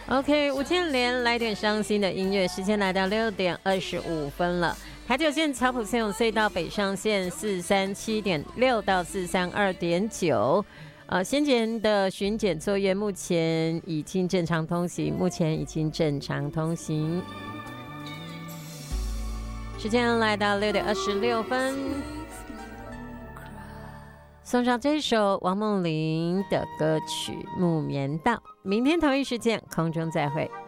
OK，吴倩莲来点伤心的音乐，时间来到6:25了。台九线草埔森永隧道北上线437.6到432.9。先前的巡检作业目前已经正常通行，时间来到6:26，送上这首王梦麟的歌曲《木棉道》。明天同一时间空中再会。